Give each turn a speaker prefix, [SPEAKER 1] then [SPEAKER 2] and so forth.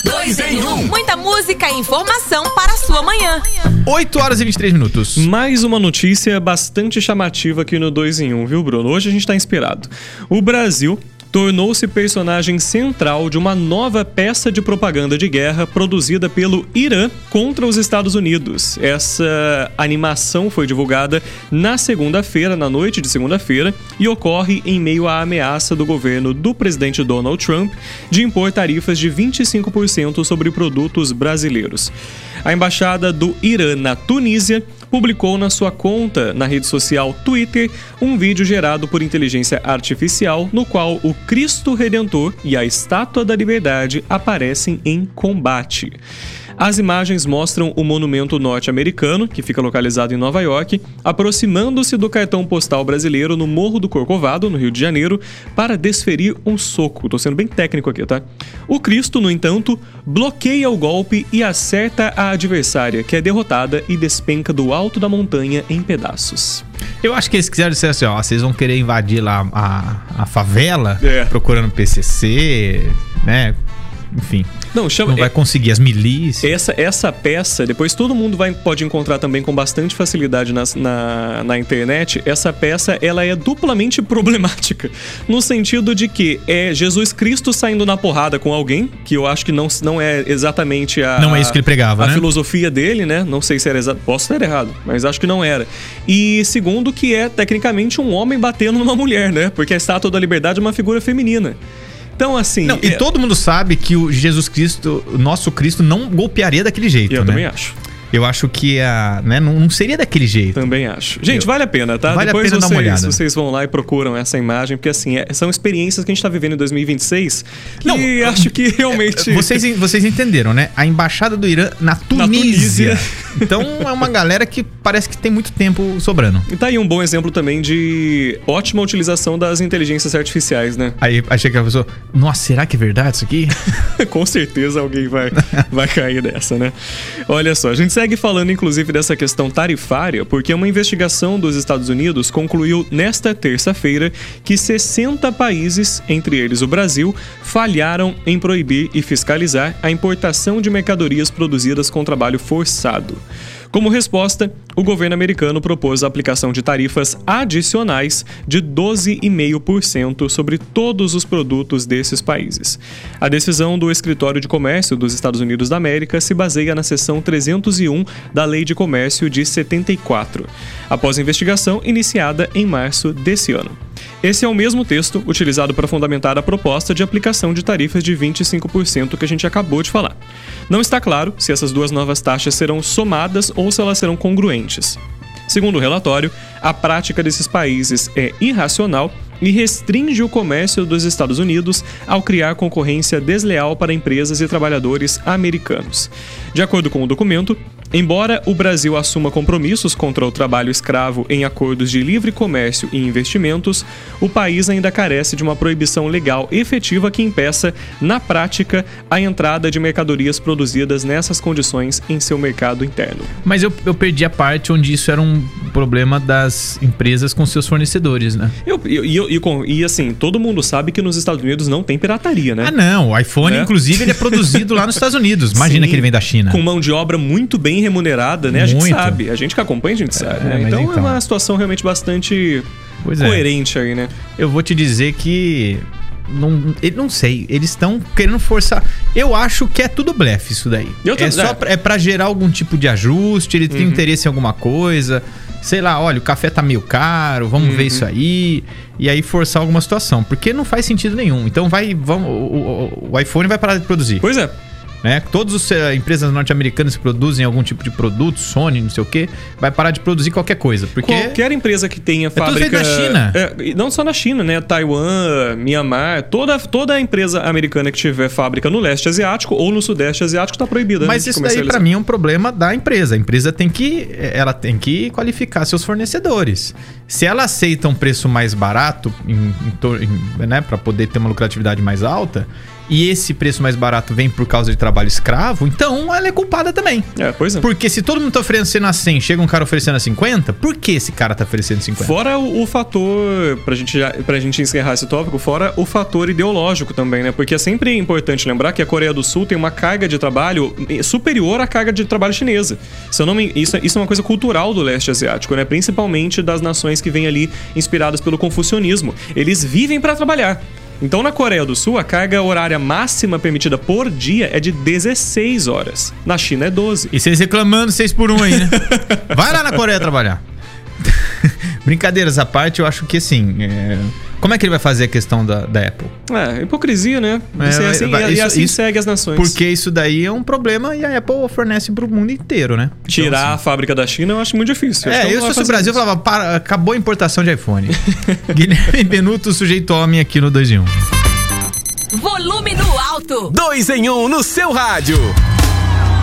[SPEAKER 1] 2 em 1.
[SPEAKER 2] Muita música e informação para a sua manhã.
[SPEAKER 3] 8 horas e 23 minutos.
[SPEAKER 4] Mais uma notícia bastante chamativa aqui no 2 em 1, viu, Bruno? Hoje a gente tá inspirado. O Brasil tornou-se personagem central de uma nova peça de propaganda de guerra produzida pelo Irã contra os Estados Unidos. Essa animação foi divulgada na segunda-feira, na noite de segunda-feira, e ocorre em meio à ameaça do governo do presidente Donald Trump de impor tarifas de 25% sobre produtos brasileiros. A embaixada do Irã na Tunísia publicou na sua conta na rede social Twitter um vídeo gerado por inteligência artificial no qual o Cristo Redentor e a Estátua da Liberdade aparecem em combate. As imagens mostram o monumento norte-americano, que fica localizado em Nova York, aproximando-se do cartão postal brasileiro no Morro do Corcovado, no Rio de Janeiro, para desferir um soco. Tô sendo bem técnico aqui, tá? O Cristo, no entanto, bloqueia o golpe e acerta a adversária, que é derrotada e despenca do alto da montanha em pedaços.
[SPEAKER 3] Eu acho que eles quiseram dizer assim, ó, vocês vão querer invadir lá a favela, procurando PCC, né? Enfim, não vai conseguir as milícias.
[SPEAKER 4] Essa peça, depois todo mundo pode encontrar também com bastante facilidade na internet. Essa peça, ela é duplamente problemática, no sentido de que é Jesus Cristo saindo na porrada com alguém, que eu acho que não é exatamente
[SPEAKER 3] não é isso que ele pregava,
[SPEAKER 4] a
[SPEAKER 3] né?
[SPEAKER 4] filosofia dele, né? Não sei se era exato, posso estar errado, mas acho que não era. E segundo, que é tecnicamente um homem batendo numa mulher, né? Porque a Estátua da Liberdade é uma figura feminina. Então, assim...
[SPEAKER 3] Não, e todo mundo sabe que o Jesus Cristo, o nosso Cristo, não golpearia daquele jeito, né?
[SPEAKER 4] Eu também acho.
[SPEAKER 3] Eu acho que não seria daquele jeito.
[SPEAKER 4] Também acho. Gente, vale a pena, tá?
[SPEAKER 3] Vale
[SPEAKER 4] Depois
[SPEAKER 3] a pena dar uma olhada.
[SPEAKER 4] Vocês vão lá e procuram essa imagem, porque assim, são experiências que a gente tá vivendo em 2026 que acho que realmente...
[SPEAKER 3] Vocês entenderam, né? A embaixada do Irã na Tunísia. Então é uma galera que parece que tem muito tempo sobrando.
[SPEAKER 4] E tá aí um bom exemplo também de ótima utilização das inteligências artificiais, né?
[SPEAKER 3] Aí achei que a pessoa... Nossa, será que é verdade isso aqui?
[SPEAKER 4] Com certeza alguém vai cair dessa, né? Olha só, a gente segue falando inclusive dessa questão tarifária, porque uma investigação dos Estados Unidos concluiu nesta terça-feira que 60 países, entre eles o Brasil, falharam em proibir e fiscalizar a importação de mercadorias produzidas com trabalho forçado. Como resposta, o governo americano propôs a aplicação de tarifas adicionais de 12,5% sobre todos os produtos desses países. A decisão do Escritório de Comércio dos Estados Unidos da América se baseia na seção 301 da Lei de Comércio de 74, após a investigação iniciada em março desse ano. Esse é o mesmo texto utilizado para fundamentar a proposta de aplicação de tarifas de 25% que a gente acabou de falar. Não está claro se essas duas novas taxas serão somadas ou se elas serão congruentes. Segundo o relatório, a prática desses países é irracional e restringe o comércio dos Estados Unidos ao criar concorrência desleal para empresas e trabalhadores americanos. De acordo com o documento, embora o Brasil assuma compromissos contra o trabalho escravo em acordos de livre comércio e investimentos, o país ainda carece de uma proibição legal efetiva que impeça, na prática, a entrada de mercadorias produzidas nessas condições em seu mercado interno.
[SPEAKER 3] Mas eu perdi a parte onde isso era um problema das empresas com seus fornecedores, né?
[SPEAKER 4] E assim, todo mundo sabe que nos Estados Unidos não tem pirataria, né?
[SPEAKER 3] Ah, não. O iPhone, inclusive, ele é produzido lá nos Estados Unidos. Imagina. Sim, que ele vem da China.
[SPEAKER 4] Com mão de obra muito bem remunerada, né?
[SPEAKER 3] Muito.
[SPEAKER 4] A gente sabe. A gente que acompanha, a gente sabe. Né? Então é uma situação realmente bastante coerente aí, né?
[SPEAKER 3] Eu vou te dizer que... Não sei, eles estão querendo forçar. Eu acho que é tudo blefe isso daí. É pra gerar algum tipo de ajuste. Ele tem interesse em alguma coisa. Sei lá, olha, o café tá meio caro, vamos ver isso aí. E aí forçar alguma situação, porque não faz sentido nenhum. Então o iPhone vai parar de produzir.
[SPEAKER 4] Pois é.
[SPEAKER 3] Né? Todas as empresas norte-americanas que produzem algum tipo de produto, Sony, não sei o que, vai parar de produzir qualquer coisa. Porque
[SPEAKER 4] qualquer empresa que tenha fábrica...
[SPEAKER 3] tudo feito na China.
[SPEAKER 4] Não só na China, né? Taiwan, Myanmar, toda empresa americana que tiver fábrica no leste asiático ou no sudeste asiático está proibida.
[SPEAKER 3] Mas isso daí, pra mim, é um problema da empresa. A empresa tem que qualificar seus fornecedores. Se ela aceita um preço mais barato, né, para poder ter uma lucratividade mais alta, e esse preço mais barato vem por causa de trabalho escravo, então ela é culpada também.
[SPEAKER 4] Pois é.
[SPEAKER 3] Porque se todo mundo tá oferecendo a 100, chega um cara oferecendo a 50, por que esse cara tá oferecendo 50?
[SPEAKER 4] Fora o fator, pra gente encerrar esse tópico, fora o fator ideológico também, né? Porque é sempre importante lembrar que a Coreia do Sul tem uma carga de trabalho superior à carga de trabalho chinesa. Isso é uma coisa cultural do leste asiático, né? Principalmente das nações que vêm ali inspiradas pelo confucionismo. Eles vivem pra trabalhar. Então, na Coreia do Sul, a carga horária máxima permitida por dia é de 16 horas. Na China é 12.
[SPEAKER 3] E vocês reclamando 6 por 1 aí, né? Vai lá na Coreia trabalhar. Brincadeiras à parte, eu acho que assim... Como é que ele vai fazer a questão da Apple?
[SPEAKER 4] Hipocrisia, né? Assim segue as nações.
[SPEAKER 3] Porque isso daí é um problema e a Apple fornece pro mundo inteiro, né?
[SPEAKER 4] Tirar
[SPEAKER 3] então, assim,
[SPEAKER 4] a fábrica da China eu acho muito difícil.
[SPEAKER 3] Eu se fosse o Brasil, eu falava, acabou a importação de iPhone. Guilherme Benuto, sujeito homem aqui no 2 em 1.
[SPEAKER 2] Volume no alto.
[SPEAKER 1] 2 em 1 no seu rádio.